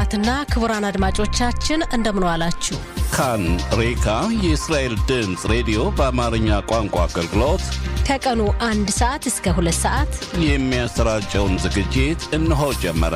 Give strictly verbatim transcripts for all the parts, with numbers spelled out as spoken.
ክቡራትና ክቡራን አድማጮቻችን እንደምን ዋላችሁ ካን ሬካ የእስራኤል ድምጽ ሬዲዮ በአማርኛ ቋንቋ አገልግሎት ከቀኑ አንድ ሰዓት እስከ ሁለት ሰዓት የሚያሰራጨውን ዝግጅት እነሆ ጀመረ።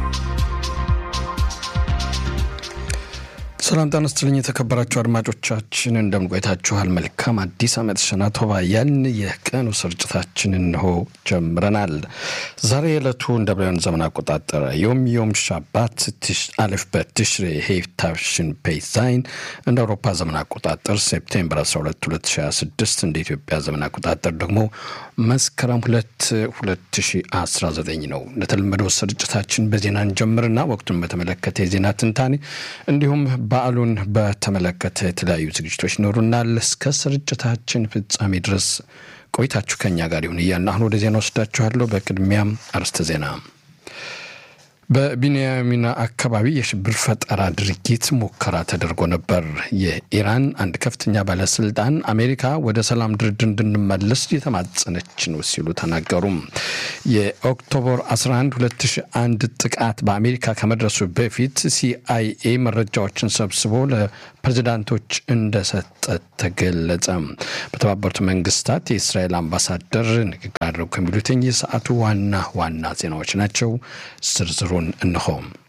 ሰላም ጤና ይስጥልኝ የተከበራችሁ አድማጮቻችን እንደምን ቆይታችኋል? መልካም አዲስ ዓመት ሸናቶባ ያን የቀኑ ስርጭታችን ነው ጀምረናል። ዛሬ ዕለቱ እንደ ብራውያን ዘመን አቆጣጠር ዮም ዮም ሻባት ትሽ አለፍ በትሽሬ ሄፍታሽን ፔዛይን እንደ አውሮፓ ዘመን አቆጣጠር ሴፕቴምበር አስራ ሁለት ሁለት ሺህ ሃያ ስድስት እንደ ኢትዮጵያ ዘመን አቆጣጠር ደግሞ መስከረም ሁለት ሁለት ሺህ አስራ ዘጠኝ ነው። ለተለመደው ስርጭታችን በዜና እንጀምርና ወቅቱን በተመለከተ የዜና ትንታኔ እንዲሁም በዓሉን በተመለከተ የተለያዩ ዝግጅቶች ይኖሩናል። እስከ ስርጭታችን ፍጻሜ ድረስ ቆይታችሁ ከኛ ጋር ይሁን እያልን አሁን ወደ ዜና ወስዳችኋለሁ። በቅድሚያም አርዕስተ ዜና። በቢንያሚና አካባቢ የሽብር ፈጠራ ድርጊት ሙከራ ተደርጎ ነበር። የኢራን አንድ ከፍተኛ ባለስልጣን አሜሪካ ወደ ሰላም ድርድር እንድንመለስ የተማጸነች ነው ሲሉ ተናገሩ። የኦክቶበር አስራ አንድ ሁለት ሺህ አንድ ጥቃት በአሜሪካ ከመድረሱ በፊት ሲአይኤ መረጃዎችን ሰብስቦ ለፕሬዝዳንቶች እንደሰጠ ተገለጸ። በተባበሩት መንግስታት የእስራኤል አምባሳደር ንግግር አድርገው ከሚሉት የሰዓቱ ዋና ዋና ዜናዎች ናቸው። ዝርዝሩን እነሆ።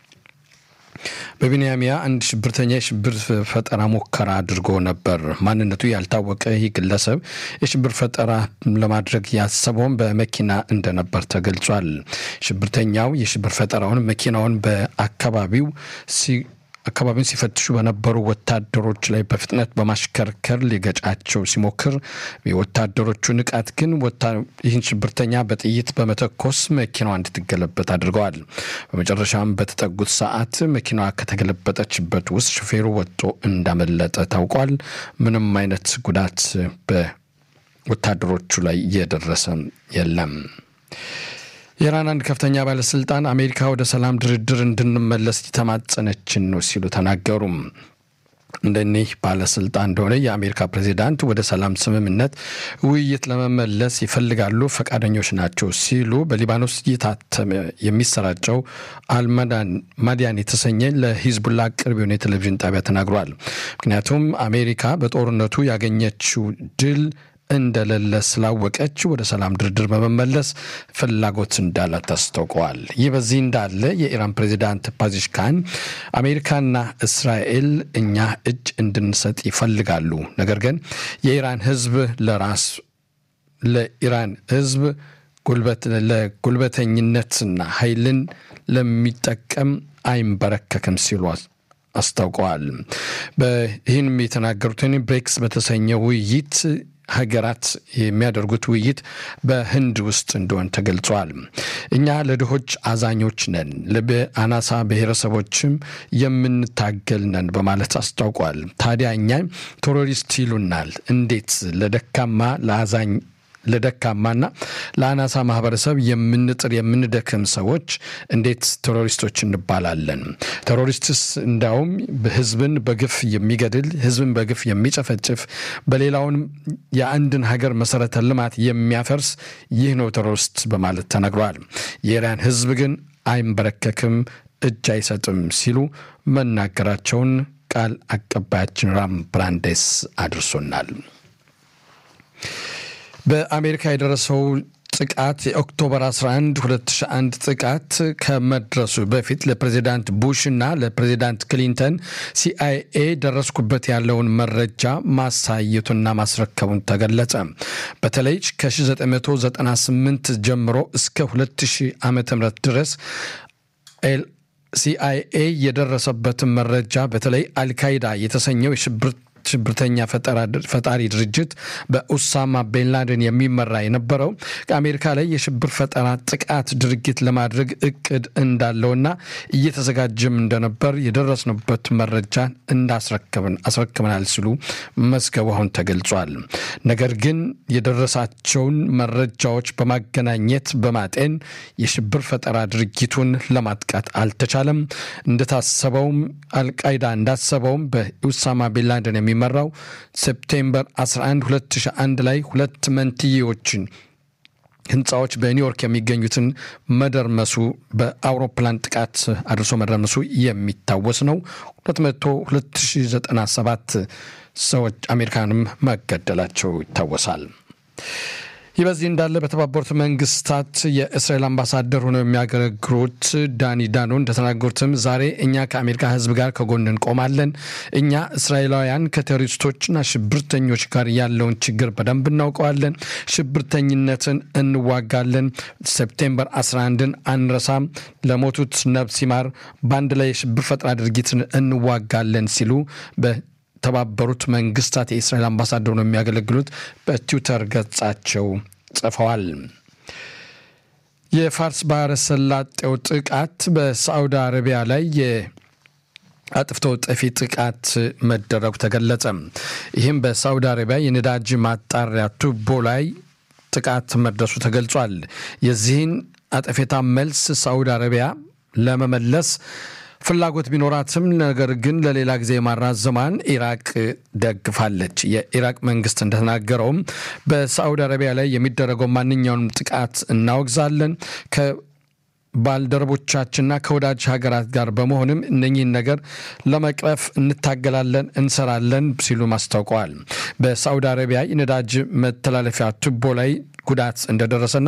በቢንያሚያ አንድ ሽብርተኛ የሽብር ፈጠራ ሙከራ አድርጎ ነበር። ማንነቱ ያልታወቀ ይህ ግለሰብ የሽብር ፈጠራ ለማድረግ ያሰበውን በመኪና እንደነበር ተገልጿል። ሽብርተኛው የሽብር ፈጠራውን መኪናውን በአካባቢው ሲ አካባቢውን ሲፈትሹ በነበሩ ወታደሮች ላይ በፍጥነት በማሽከርከር ሊገጫቸው ሲሞክር የወታደሮቹ ንቃት ግን ይህን ሽብርተኛ በጥይት በመተኮስ መኪናዋ እንድትገለበጥ አድርገዋል። በመጨረሻም በተጠጉት ሰዓት መኪናዋ ከተገለበጠችበት ውስጥ ሹፌሩ ወጥቶ እንዳመለጠ ታውቋል። ምንም አይነት ጉዳት በወታደሮቹ ላይ የደረሰ የለም። የኢራን አንድ ከፍተኛ ባለስልጣን አሜሪካ ወደ ሰላም ድርድር እንድንመለስ የተማጸነችን ነው ሲሉ ተናገሩ። እንደዚህ ባለስልጣን እንደሆነ የአሜሪካ ፕሬዝዳንት ወደ ሰላም ስምምነት ውይይት ለመመለስ ይፈልጋሉ፣ ፈቃደኞች ናቸው ሲሉ በሊባኖስ እየታተመ የሚሰራጨው አልማዳን ማዲያን የተሰኘ ለሂዝቡላ ቅርብ የሆነ ቴሌቪዥን ጣቢያ ተናግሯል። ምክንያቱም አሜሪካ በጦርነቱ ያገኘችው ድል እንደሌለ ስላወቀች ወደ ሰላም ድርድር በመመለስ ፍላጎት እንዳላት አስታውቀዋል። ይህ በዚህ እንዳለ የኢራን ፕሬዝዳንት ፓዚሽካን አሜሪካና እስራኤል እኛ እጅ እንድንሰጥ ይፈልጋሉ፣ ነገር ግን የኢራን ህዝብ ለራስ ለኢራን ህዝብ ጉልበት ለጉልበተኝነትና ኃይልን ለሚጠቀም አይንበረከክም ሲሉ አስታውቀዋል። በይህንም የተናገሩትን ብሬክስ በተሰኘ ውይይት ሀገራት የሚያደርጉት ውይይት በህንድ ውስጥ እንደሆነ ተገልጿል። እኛ ለድሆች አዛኞች ነን፣ ለአናሳ ብሔረሰቦችም የምንታገል ነን በማለት አስታውቋል። ታዲያ እኛ ቴሮሪስት ይሉናል። እንዴት ለደካማ ለአዛኝ ለደካማና ለአናሳ ማህበረሰብ የምንጥር የምንደክም ሰዎች እንዴት ቴሮሪስቶች እንባላለን? ቴሮሪስትስ እንዳውም ህዝብን በግፍ የሚገድል ህዝብን በግፍ የሚጨፈጭፍ በሌላውን የአንድን ሀገር መሰረተ ልማት የሚያፈርስ ይህ ነው ቴሮሪስት በማለት ተናግሯል። የኢራን ህዝብ ግን አይንበረከክም፣ እጅ አይሰጥም ሲሉ መናገራቸውን ቃል አቀባያችን ራም ብራንዴስ አድርሶናል። በአሜሪካ የደረሰው ጥቃት የኦክቶበር አስራ አንድ ሁለት ሺህ አንድ ጥቃት ከመድረሱ በፊት ለፕሬዝዳንት ቡሽ እና ለፕሬዝዳንት ክሊንተን ሲአይኤ ደረስኩበት ያለውን መረጃ ማሳየቱና ማስረከቡን ተገለጸ። በተለይ ከ1998 ጀምሮ እስከ ሁለት ሺህ ዓመተ ምህረት ድረስ ሲአይኤ የደረሰበትን መረጃ በተለይ አልካይዳ የተሰኘው የሽብር ሽብርተኛ ፈጣሪ ድርጅት በኡሳማ ቤንላደን የሚመራ የነበረው ከአሜሪካ ላይ የሽብር ፈጠራ ጥቃት ድርጊት ለማድረግ እቅድ እንዳለውና እየተዘጋጀም እንደነበር የደረስንበት መረጃ እንዳስረከብን አስረክበናል ሲሉ መስገቡ አሁን ተገልጿል። ነገር ግን የደረሳቸውን መረጃዎች በማገናኘት በማጤን የሽብር ፈጠራ ድርጊቱን ለማጥቃት አልተቻለም። እንደታሰበውም አልቃይዳ እንዳሰበውም በኡሳማ ቤንላደን የሚመራው ሴፕቴምበር አስራ አንድ ሁለት ሺህ አንድ ላይ ሁለት መንትዮችን ህንጻዎች በኒውዮርክ የሚገኙትን መደርመሱ በአውሮፕላን ጥቃት አድርሶ መደርመሱ የሚታወስ ነው። ሁለት ሺህ ዘጠና ሰባት ሰዎች አሜሪካንም መገደላቸው ይታወሳል። ይህ በዚህ እንዳለ በተባበሩት መንግስታት የእስራኤል አምባሳደር ሆነው የሚያገለግሉት ዳኒ ዳኖ እንደተናገሩትም ዛሬ እኛ ከአሜሪካ ህዝብ ጋር ከጎን እንቆማለን። እኛ እስራኤላውያን ከቴሮሪስቶችና ሽብርተኞች ጋር ያለውን ችግር በደንብ እናውቀዋለን። ሽብርተኝነትን እንዋጋለን። ሴፕቴምበር አስራ አንድን አንረሳም። ለሞቱት ነፍስ ይማር። በአንድ ላይ የሽብር ፈጠራ ድርጊትን እንዋጋለን ሲሉ በ ተባበሩት መንግስታት የእስራኤል አምባሳደር ነው የሚያገለግሉት በትዊተር ገጻቸው ጽፈዋል። የፋርስ ባህረ ሰላጤው ጥቃት በሳዑዲ አረቢያ ላይ የአጥፍቶ ጠፊ ጥቃት መደረጉ ተገለጸ። ይህም በሳዑዲ አረቢያ የነዳጅ ማጣሪያ ቱቦ ላይ ጥቃት መድረሱ ተገልጿል። የዚህን አጠፌታ መልስ ሳዑዲ አረቢያ ለመመለስ ፍላጎት ቢኖራትም ነገር ግን ለሌላ ጊዜ ማራዘማን ኢራቅ ደግፋለች። የኢራቅ መንግስት እንደተናገረውም በሳዑዲ አረቢያ ላይ የሚደረገው ማንኛውንም ጥቃት እናወግዛለን፣ ከባልደረቦቻችንና ከወዳጅ ሀገራት ጋር በመሆንም እነኚህን ነገር ለመቅረፍ እንታገላለን፣ እንሰራለን ሲሉ ማስታውቀዋል። በሳዑዲ አረቢያ የነዳጅ መተላለፊያ ቱቦ ላይ ጉዳት እንደደረሰና